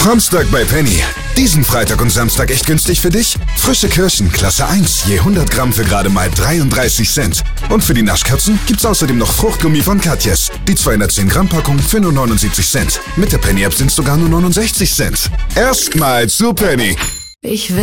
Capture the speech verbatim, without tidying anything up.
Samstag bei Penny. Diesen Freitag und Samstag echt günstig für dich? Frische Kirschen, Klasse eins, je hundert Gramm für gerade mal dreiunddreißig Cent. Und für die Naschkatzen gibt's außerdem noch Fruchtgummi von Katjes. Die zweihundertzehn Gramm Packung für nur neunundsiebzig Cent. Mit der Penny-App sind's sogar nur neunundsechzig Cent. Erstmal zu Penny. Ich will